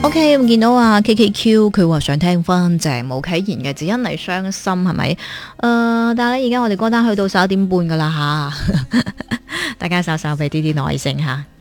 OK， 咁見到啊 KKQ 佢話想聽翻鄭無啟賢嘅《只因你傷心》係咪？但係咧而家我哋歌單去到11點半噶啦吓，大家稍稍俾啲耐性吓。